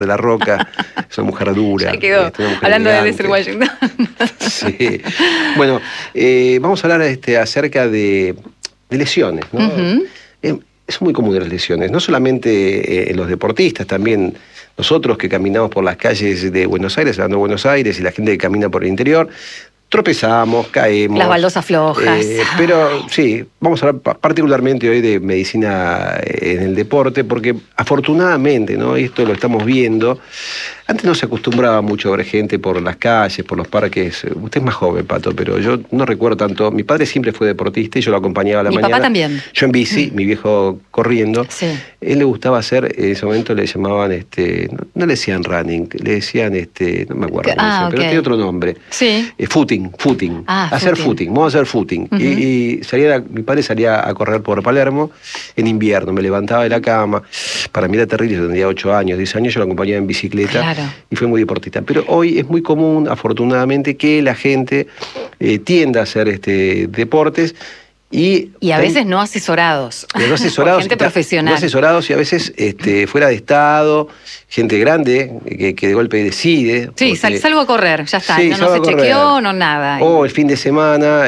de la Roca, es una mujer dura. Ya quedó, hablando de Denzel Washington. Sí. Bueno, vamos a hablar acerca de lesiones, ¿no? Es muy común las lesiones, no solamente en los deportistas, también nosotros que caminamos por las calles de Buenos Aires, hablando de Buenos Aires, y la gente que camina por el interior, tropezamos, caemos. Las baldosas flojas. Pero sí, vamos a hablar particularmente hoy de medicina en el deporte, porque afortunadamente, ¿no? Esto lo estamos viendo. Antes no se acostumbraba mucho a ver gente por las calles, por los parques. Usted es más joven, Pato, pero yo no recuerdo tanto. Mi padre siempre fue deportista y yo lo acompañaba a la mañana. Mi papá también. Yo en bici, mi viejo corriendo. Sí. Él le gustaba hacer, en ese momento le llamaban, no le decían running, le decían, no me acuerdo cómo decían, pero tiene otro nombre. Sí. Footing. Hacer footing, vamos a hacer footing. Y mi padre salía a correr por Palermo en invierno, me levantaba de la cama. Para mí era terrible, yo tendría 8 años, 10 años, yo lo acompañaba en bicicleta. Claro. Y fue muy deportista. Pero hoy es muy común, afortunadamente, que la gente tienda a hacer deportes y a veces no asesorados. No asesorados. Gente profesional. No asesorados y a veces fuera de estado, gente grande que de golpe decide. Sí, salgo a correr, ya está. Sí, no se chequeó, no nada. O el fin de semana,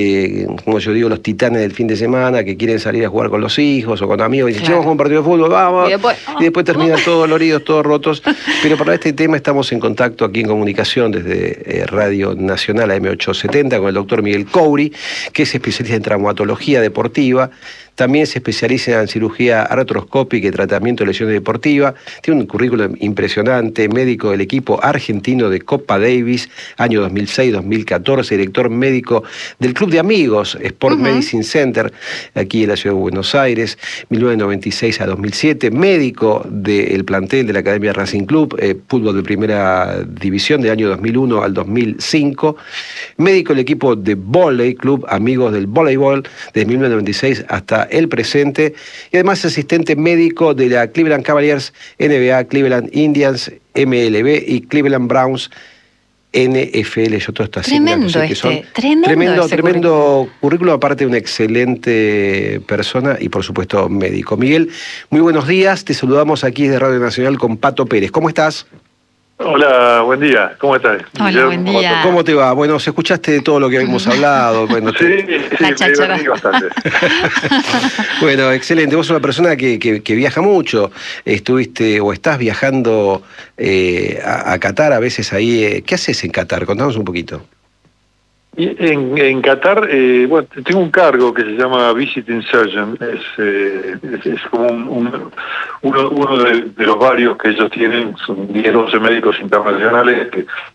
como yo digo, los titanes del fin de semana que quieren salir a jugar con los hijos o con amigos y dicen, vamos a un partido de fútbol, vamos. Y después terminan todos doloridos, todos rotos. Pero para este tema estamos en contacto aquí en comunicación desde Radio Nacional AM870 con el doctor Miguel Couri, que es especialista en traumatología deportiva. También se especializa en cirugía artroscópica y tratamiento de lesiones deportivas. Tiene un currículum impresionante, médico del equipo argentino de Copa Davis, año 2006-2014, director médico del Club de Amigos, Sport Medicine Center, aquí en la ciudad de Buenos Aires, 1996 a 2007, médico del plantel de la Academia Racing Club, fútbol de primera división, del año 2001 al 2005, médico del equipo de vóley, Club Amigos del Voleibol, desde 1996 hasta el presente, y además asistente médico de la Cleveland Cavaliers, NBA, Cleveland Indians, MLB y Cleveland Browns, NFL. Yo todo esto así. Tremendo currículum, aparte de una excelente persona y por supuesto médico. Miguel, muy buenos días, te saludamos aquí desde Radio Nacional con Pato Pérez. ¿Cómo estás? Hola, buen día. ¿Cómo estás? Hola, buen día. ¿Cómo te va? Bueno, escuchaste de todo lo que habíamos hablado. Bueno, sí, me divertí bastante. Bueno, excelente. Vos sos una persona que viaja mucho. Estuviste o estás viajando a Qatar a veces ahí. ¿Qué haces en Qatar? Contanos un poquito. En Qatar, bueno, tengo un cargo que se llama Visiting Surgeon. Es como uno de los varios que ellos tienen. Son 10, 12 médicos internacionales.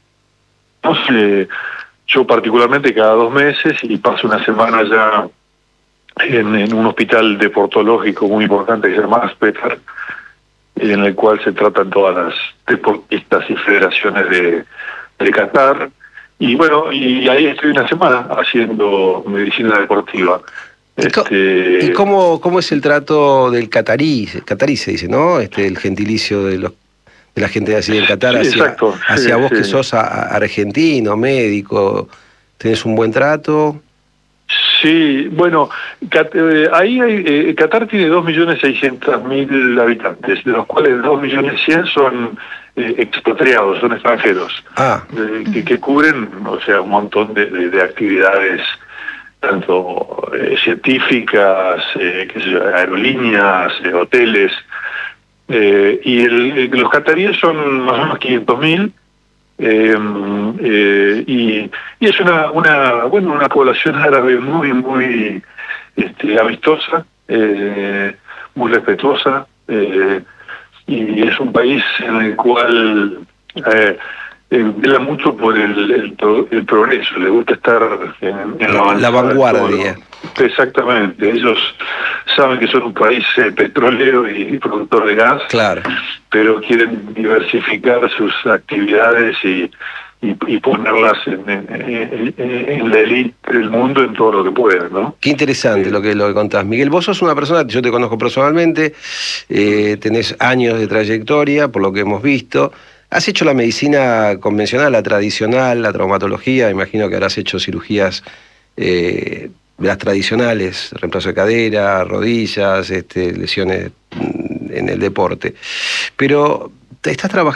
Yo particularmente cada 2 meses y paso una semana ya en un hospital deportológico muy importante que se llama Aspetar, en el cual se tratan todas las deportistas y federaciones de Qatar. Y bueno, y ahí estoy una semana haciendo medicina deportiva. ¿Y cómo es el trato del catarí? Catarí se dice, ¿no? El gentilicio de la gente de así del Qatar hacia vos que sos argentino, médico. ¿Tenés un buen trato? Sí, bueno, Qatar tiene 2.600.000 habitantes, de los cuales 2.100.000 son expatriados, son extranjeros, que cubren, o sea, un montón de actividades, tanto científicas, aerolíneas, hoteles, y los cataríes son más o menos 500.000. Y es una población árabe muy amistosa, muy respetuosa, y es un país en el cual vela mucho por el progreso, le gusta estar en la vanguardia. Exactamente, ellos saben que son un país petrolero y productor de gas, claro, pero quieren diversificar sus actividades y ponerlas en la élite del mundo en todo lo que puedan, ¿no? Qué interesante lo que contás. Miguel, vos sos una persona, yo te conozco personalmente, tenés años de trayectoria, por lo que hemos visto. ¿Has hecho la medicina convencional, la tradicional, la traumatología? Imagino que habrás hecho cirugías de las tradicionales, reemplazo de cadera, rodillas, lesiones en el deporte. Pero ¿Estás trabajando